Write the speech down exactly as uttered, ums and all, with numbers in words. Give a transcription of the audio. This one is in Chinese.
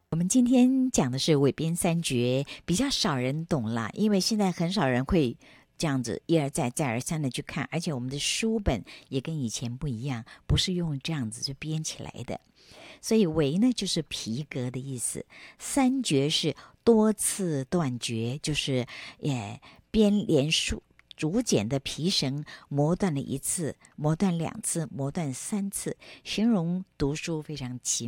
我们今天讲的是韦编三绝，比较少人懂啦，因为现在很少人会这样子一而再再而三的去看，而且我们的书本也跟以前不一样，不是用这样子就编起来的。所以韦呢就是皮革的意思，三绝是多次断绝，就是也编连数竹简的皮绳磨断了一次，磨断两次，磨断三次，形容读书非常奇